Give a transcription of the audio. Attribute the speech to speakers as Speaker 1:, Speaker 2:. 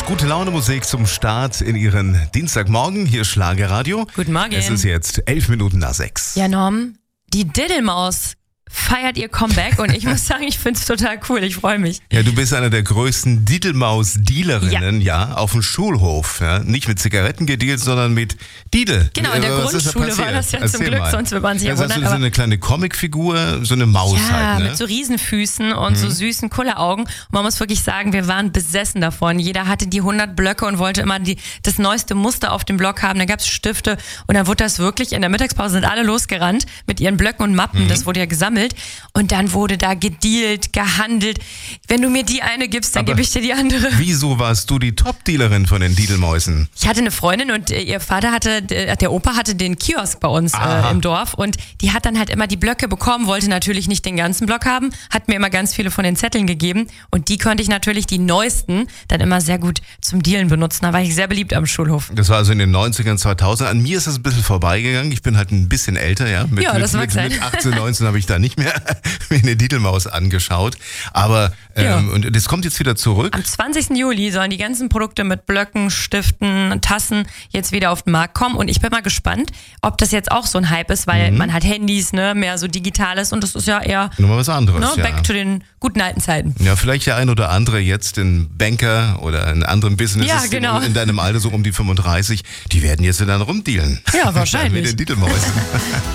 Speaker 1: gute Laune Musik zum Start in Ihren Dienstagmorgen. Hier ist Schlagerradio.
Speaker 2: Guten Morgen.
Speaker 1: Es ist jetzt 11 Minuten nach 6.
Speaker 2: Ja, Norm, die Diddlemaus feiert ihr Comeback und ich muss sagen, ich finde es total cool. Ich freue mich.
Speaker 1: Ja, du bist einer der größten Diddlemaus-Dealerinnen, ja, auf dem Schulhof. Ja. Nicht mit Zigaretten gedealt, sondern mit Didel.
Speaker 2: Genau, in der
Speaker 1: Was ist da
Speaker 2: Grundschule war
Speaker 1: passiert?
Speaker 2: das ja
Speaker 1: Erzähl
Speaker 2: zum Glück,
Speaker 1: mal.
Speaker 2: sonst würde man sich ja
Speaker 1: Das heißt,
Speaker 2: wundern.
Speaker 1: so
Speaker 2: Aber
Speaker 1: eine kleine Comicfigur, so eine Maus
Speaker 2: ja,
Speaker 1: halt, ne?
Speaker 2: mit so Riesenfüßen und so süßen Kulleraugen. Und man muss wirklich sagen, wir waren besessen davon. Jeder hatte die 100 Blöcke und wollte immer das neueste Muster auf dem Block haben. Dann gab es Stifte und dann wurde das wirklich, in der Mittagspause sind alle losgerannt mit ihren Blöcken und Mappen. Das wurde ja gesammelt und dann wurde da gedealt, gehandelt. Wenn du mir die eine gibst, dann gebe ich dir die andere.
Speaker 1: Wieso warst du die Top-Dealerin von den Didelmäusen?
Speaker 2: Ich hatte eine Freundin und ihr Vater der Opa hatte den Kiosk bei uns im Dorf und die hat dann halt immer die Blöcke bekommen, wollte natürlich nicht den ganzen Block haben, hat mir immer ganz viele von den Zetteln gegeben und die konnte ich natürlich, die neuesten, dann immer sehr gut zum Dealen benutzen. Da war ich sehr beliebt am Schulhof.
Speaker 1: Das war also in den 90ern, 2000. An mir ist das ein bisschen vorbeigegangen. Ich bin halt ein bisschen älter, ja. Mit 18, 19 habe ich da nicht mehr mir eine Didelmaus angeschaut. Aber und das kommt jetzt wieder zurück.
Speaker 2: Am 20. Juli sollen die ganzen Produkte mit Blöcken, Stiften, Tassen jetzt wieder auf den Markt kommen und ich bin mal gespannt, ob das jetzt auch so ein Hype ist, weil man hat Handys, ne, mehr so Digitales und das ist ja eher
Speaker 1: nochmal was anderes.
Speaker 2: Ne,
Speaker 1: ja.
Speaker 2: back to den guten alten Zeiten.
Speaker 1: Ja, vielleicht der ein oder andere jetzt in Banker oder in anderen Businesses
Speaker 2: Ja, genau.
Speaker 1: in deinem Alter, so um die 35, die werden jetzt dann rumdealen.
Speaker 2: Ja, wahrscheinlich.
Speaker 1: Mit den Didelmäusen.